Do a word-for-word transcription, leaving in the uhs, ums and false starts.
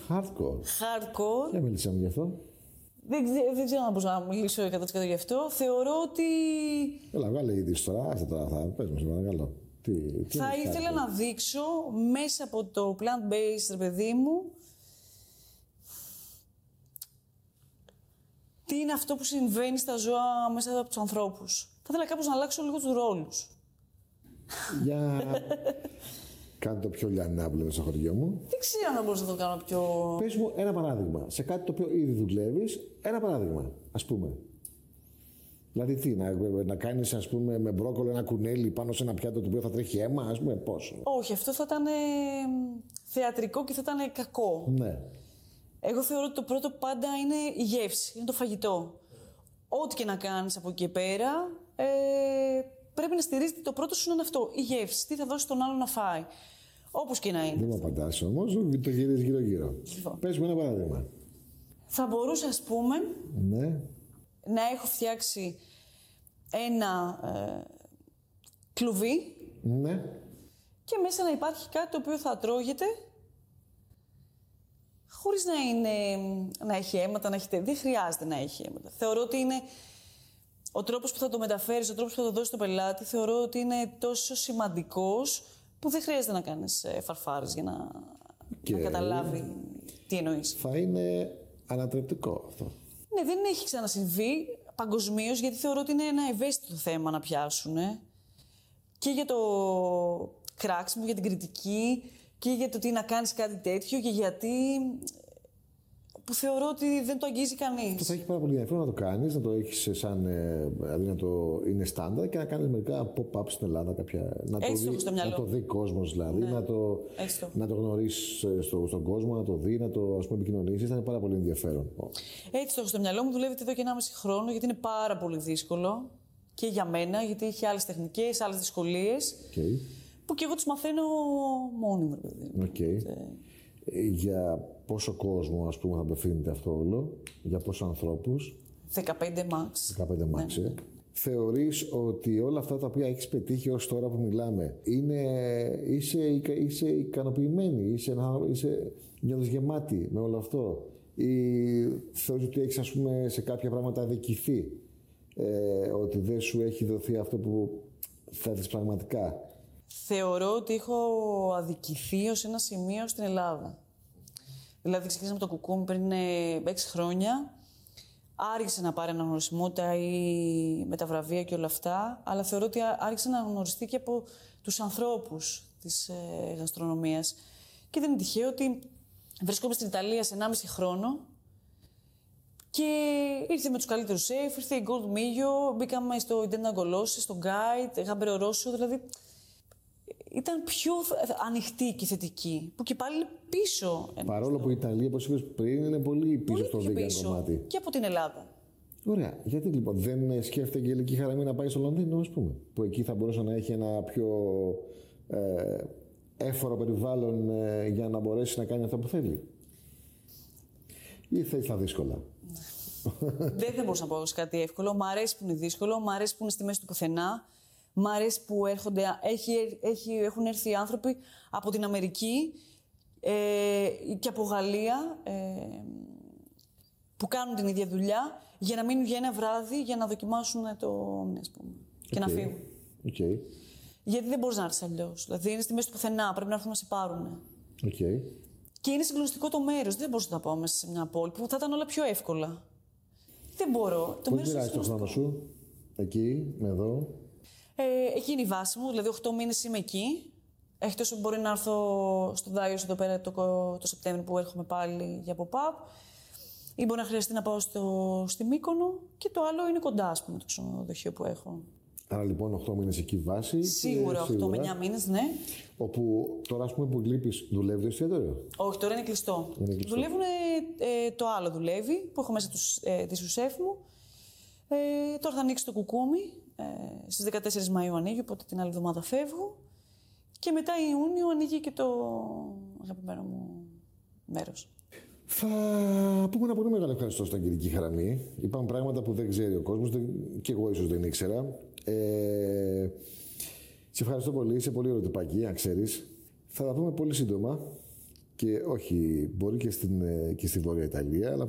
Hardcore. Hardcore. Δεν μιλήσαμε γι' αυτό. Δεν, ξέ, δεν ξέρω αν μπορούσα να μιλήσω εκατό τοις εκατό γι' αυτό. Θεωρώ ότι. Έλα, βγάλε είδηση τώρα. Άσε τώρα, θα πες μου, σε παρακαλώ. Τι, τι θα ήθελα hardcore? να δείξω μέσα από το plant-based, ρε παιδί μου, τι είναι αυτό που συμβαίνει στα ζώα μέσα από τους ανθρώπους. Θα ήθελα κάπως να αλλάξω λίγο τους ρόλους. Για. Κάνε το πιο λιανάβλο στο χωριό μου. Δεν ξέρω αν μπορούσα να το κάνω πιο. Πες μου ένα παράδειγμα. Σε κάτι το οποίο ήδη δουλεύεις, ένα παράδειγμα, ας πούμε. Δηλαδή τι, να, να κάνεις, ας πούμε, με μπρόκολο ένα κουνέλι πάνω σε ένα πιάτο το οποίο θα τρέχει αίμα, ας πούμε, πώς. Όχι, αυτό θα ήταν ε, θεατρικό και θα ήταν κακό. Ναι. Εγώ θεωρώ ότι το πρώτο πάντα είναι η γεύση, είναι το φαγητό. Ό,τι και να κάνεις από εκεί και πέρα, ε, πρέπει να στηρίζεται το πρώτο σου είναι αυτό, η γεύση. Τι θα δώσει τον άλλο να φάει. Όπως και να είναι. Δεν μου απαντάς όμως, το γυρίζεις γύρω-γύρω. Λοιπόν. Πες μου ένα παράδειγμα. Θα μπορούσα, ας πούμε, ναι. να έχω φτιάξει ένα ε, κλουβί. Ναι. Και μέσα να υπάρχει κάτι το οποίο θα τρώγεται χωρίς να, είναι, να έχει αίματα, να έχει... δεν χρειάζεται να έχει αίματα. Θεωρώ ότι είναι ο τρόπος που θα το μεταφέρεις, ο τρόπος που θα το δώσεις στον πελάτη, θεωρώ ότι είναι τόσο σημαντικός που δεν χρειάζεται να κάνεις φαρφάρες για να, και... να καταλάβει τι εννοείς. Θα είναι ανατρεπτικό αυτό. Ναι, δεν έχει ξανασυμβεί παγκοσμίως, γιατί θεωρώ ότι είναι ένα ευαίσθητο θέμα να πιάσουν. Και για το κράξιμο, για την κριτική και για το τι να κάνεις κάτι τέτοιο και γιατί που θεωρώ ότι δεν το αγγίζει κανείς. Αυτό θα έχει πάρα πολύ ενδιαφέρον να το κάνεις, να το έχεις σαν, δηλαδή να το είναι στάνταρ και να κάνεις μερικά pop-up στην Ελλάδα κάποια, να, το δει, στο να το δει κόσμος δηλαδή, ναι. να, το, να το γνωρίσεις στο, στον κόσμο, να το δει, να το ας πούμε επικοινωνήσεις, θα είναι πάρα πολύ ενδιαφέρον. Έτσι το έχω στο μυαλό μου, δουλεύετε εδώ και ενάμιση χρόνο γιατί είναι πάρα πολύ δύσκολο και για μένα, γιατί έχει άλλες τεχνικές, άλλες δυσκολίες. Okay. Που και εγώ τους μαθαίνω μόνη μου, παιδί. Okay. Και... Για πόσο κόσμο, ας πούμε, θα απευθύνεται αυτό όλο, για πόσους ανθρώπους. δεκαπέντε max. δεκαπέντε max, ναι. ε. Θεωρείς ότι όλα αυτά τα οποία έχεις πετύχει ως τώρα που μιλάμε, είναι, είσαι, είσαι ικανοποιημένη, είσαι, είσαι νιώθεις γεμάτη με όλο αυτό, ή θεωρείς ότι έχεις, ας πούμε, σε κάποια πράγματα αδικηθεί, ε, ότι δεν σου έχει δοθεί αυτό που θέλεις πραγματικά? Θεωρώ ότι έχω αδικηθεί ως ένα σημείο στην Ελλάδα. Δηλαδή, ξεκίνησα με το κουκούμι πριν έξι χρόνια. Άρχισε να πάρει αναγνωρισιμότητα ή με τα βραβεία και όλα αυτά, αλλά θεωρώ ότι άρχισε να αναγνωριστεί και από τους ανθρώπους της ε, γαστρονομίας. Και δεν είναι τυχαίο ότι βρισκόμαι στην Ιταλία σε ενάμιση χρόνο και ήρθε με τους καλύτερους σεφ, ήρθε η Gold Mio, μπήκαμε στο Intenda Golosi, στο Guide, Γάμπερο Ρώσο, δηλαδή ήταν πιο ανοιχτή και θετική, που και πάλι είναι πίσω. Παρόλο που η Ιταλία, όπως είπες πριν, είναι πολύ πίσω στο vegan κομμάτι. Και από την Ελλάδα. Ωραία. Γιατί λοιπόν δεν σκέφτεται η Αγγελική Χαραμή να πάει στο Λονδίνο, ας πούμε, που εκεί θα μπορούσε να έχει ένα πιο ε, έφορο περιβάλλον ε, για να μπορέσει να κάνει αυτό που θέλει? Ή θέλει τα δύσκολα? Δεν θα μπορούσα να πω κάτι εύκολο. Μ' αρέσει που είναι δύσκολο, μ' αρέσει που είναι στη μέση του πουθενά. Μ' αρέσει που έρχονται, έχει, έχει, έχουν έρθει άνθρωποι από την Αμερική ε, και από Γαλλία ε, που κάνουν την ίδια δουλειά για να μείνουν για ένα βράδυ για να δοκιμάσουν το όμνη, ας πούμε, και okay. να φύγουν. Okay. Γιατί δεν μπορείς να έρθεις αλλιώς. Δηλαδή είναι στη μέση του πουθενά, πρέπει να έρθουν να σε πάρουν. Okay. Και είναι συγκλονιστικό το μέρος. Δεν μπορούσα να πάω μέσα σε μια πόλη που θα ήταν όλα πιο εύκολα. Δεν μπορώ. Πώς μοιράζεις το χρόνο σου, εκεί, με εδώ? Ε, εκεί είναι η βάση μου, δηλαδή οκτώ μήνες είμαι εκεί. Εκτός που μπορεί να έρθω στο Δάιος εδώ πέρα το, το Σεπτέμβριο που έρχομαι πάλι για pop-up. Ή μπορεί να χρειαστεί να πάω στο, στη Μύκονο. Και το άλλο είναι κοντά, ας πούμε, το ξενοδοχείο που έχω. Άρα λοιπόν οκτώ μήνες εκεί βάση. Σίγουρα οκτώ με εννιά μήνες, ναι. Όπου τώρα, ας πούμε, που λείπεις, δουλεύει το εστιατόριο? Όχι, τώρα είναι κλειστό. Είναι κλειστό. Δουλεύουν, ε, το άλλο δουλεύει, που έχω μέσα τους, ε, τη σουσέφ μου. Ε, τώρα θα ανοίξει το κουκούμι. Ε, στις δεκατέσσερις Μαΐου ανοίγει, οπότε την άλλη εβδομάδα φεύγω. Και μετά Ιούνιο ανοίγει και το αγαπημένο μου μέρος. Θα πούμε ένα πολύ μεγάλο ευχαριστώ στην Αγγελική Χαραμή. Υπάρχουν πράγματα που δεν ξέρει ο κόσμος και εγώ ίσως δεν ήξερα. Ε, σε ευχαριστώ πολύ, είσαι πολύ ωραίο τυπάκι, αν ξέρεις. Θα τα πούμε πολύ σύντομα. Και όχι, μπορεί και στην, και στη Βόρεια Ιταλία, αλλά